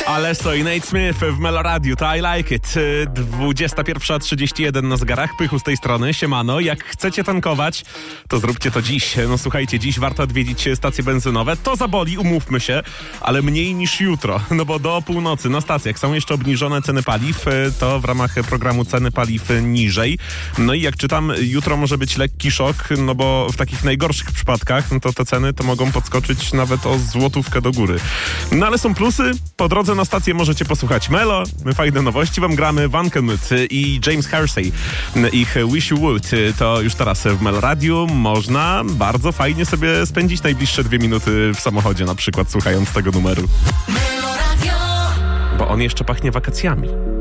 Alesso i Nate Smith w Meloradiu, to I Like It. 21:31 na zegarach, Pychu z tej strony, siemano. Jak chcecie tankować, to zróbcie to dziś. No słuchajcie, dziś warto odwiedzić stacje benzynowe. To zaboli, umówmy się, ale mniej niż jutro. No bo do północy na stacjach są jeszcze obniżone ceny paliw. To w ramach programu Ceny Paliw Niżej. No i jak czytam, jutro może być lekki szok, no bo w takich najgorszych przypadkach, no to te ceny to mogą podskoczyć nawet o złotówkę do góry. No ale są plusy. Po drodze na stację możecie posłuchać Melo. My fajne nowości wam gramy. Van Kenwood i James Hersey. Ich Wish You Would. To już teraz w Meloradiu. Można bardzo fajnie sobie spędzić najbliższe 2 minuty w samochodzie, na przykład słuchając tego numeru. Bo on jeszcze pachnie wakacjami.